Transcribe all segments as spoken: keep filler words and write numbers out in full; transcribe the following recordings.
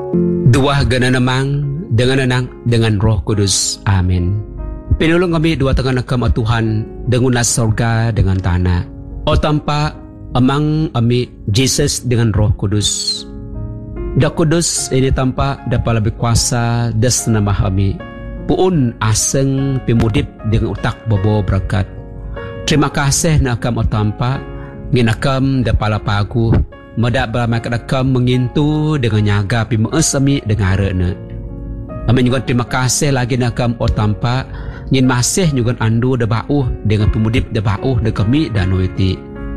Dua gana namang dengan anak dengan Roh Kudus. Amin. Pinulong kami dua tengah nakam Tuhan dengan sorga dengan tanah. O tanpa amang ami Jesus dengan Roh Kudus. Da Kudus ini tanpa dapat lebih kuasa das nama kami. Puun aseng pimudip dengan utak bobo berkat. Terima kasih nakam o tanpa nginakam dapat lapagu. Madak beramai kadakam mengintu dengan nyaga pimeus ami dengan harana. Amin juga terima kasih lagi nakam o tanpa ngin masih juga andu da bauh dengan pemudip da bauh da kami dan noiti.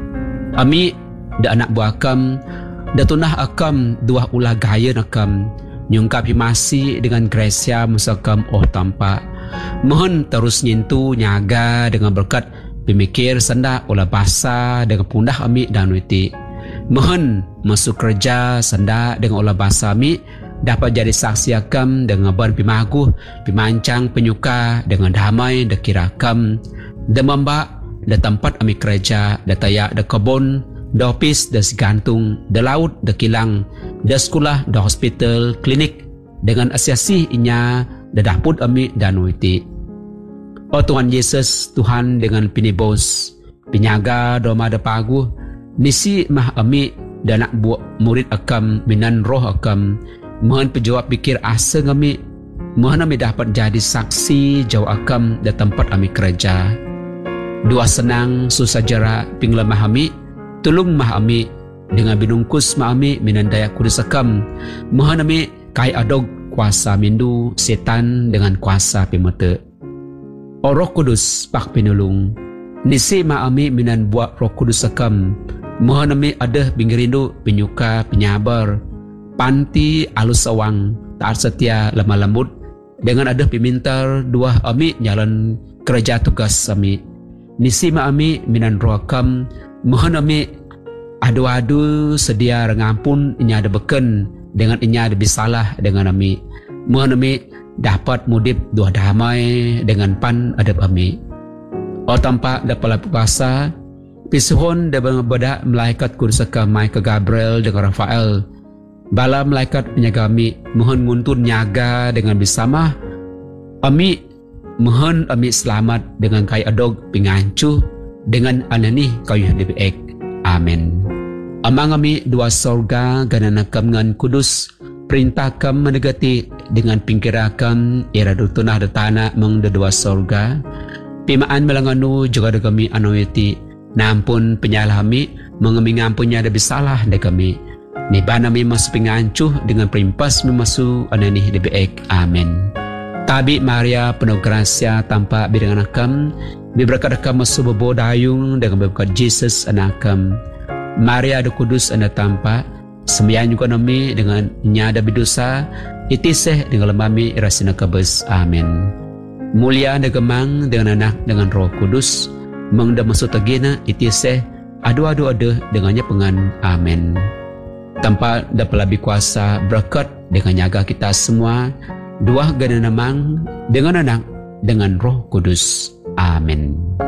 Ami da anak buah akam da tunah akam dua ulah gaya nakam nyungkapi masih dengan Gracia musakam o tanpa. Mohon terus nyintu nyaga dengan berkat pemikir senda ulah basa dengan pundah ami dan noiti. Mohon masuk kerja senda dengan olah bahasa mi dapat jadi saksi akam dengan ban pimaguh, pimancang penyuka dengan damai da kirakam, da mamba da tempat ami kerja, da tayak da kebun, da ofis da segantung, da laut da kilang, da sekolah, da hospital, klinik dengan asiasi inya da dapur ami dan nuiti. Oh Tuhan Yesus, Tuhan dengan pinibos, pinyaga doma da paguh, nisi mah ami dan nak buat murid akam minan roh akam. Mohon penjawab pikir asa kami. Mohon kami dapat jadi saksi jauh akam di tempat kami kerja. Dua senang susah jarak pinglemah kami. Tulung mah kami dengan binungkus mah kami minan daya kudus akam. Mohon kami kai adog kuasa mindu setan dengan kuasa pimete. O Roh Kudus pak pinulung. Nisi mah kami minan buat Roh Kudus akam. Mohon kami ada bingirindu penyuka penyabar panti alus sawang taat setia lemah lembut dengan ada pimintar dua ami jalan kerja tugas kami. Nisi ma ami minan roh akam. Mohon kami adu-adu sedia rengampun inya ada beken dengan inya ada bisalah dengan kami. Mohon kami dapat mudip dua damai dengan pan adab kami. O tanpa dapat puasa pisuhon da berbeda malaikat kursaka Michael Gabriel dengan Rafael. Bala malaikat penyagami mohon nguntun nyaga dengan bersama. Ami mohon ami selamat dengan kai adog pingancu dengan anani kayu dibek. Amin. Amang ami dua sorga ganana kam ngan kudus perintah kam menegati dengan pingkirakan era dutunah da tanah meng da dua sorga. Pimaan melanganu juga da kami anoiti. Nampun penyalah kami mengambil ngampunnya ada bersalah dari kami. Nibana kami masuk pengancuh dengan perimpas memasuk anani dibek. Amin. Tabi Maria penuh gracia tanpa bidangan akam. Berkat akam masuk bebo dayung dengan berkat Jesus anakam. Maria ada kudus anda tanpa. Sembilan juga kami dengan nyada berdosa. Itiseh dengan lemami rasina kabes. Amin. Mulia anda gemang dengan anak dengan Roh Kudus. Mengda masuk tagina itiseh adu-adu ada dengannya pengan. Amin. Tanpa dapat lebih kuasa berkat dengan nyaga kita semua. Dua gana namang dengan anak dengan Roh Kudus. Amin.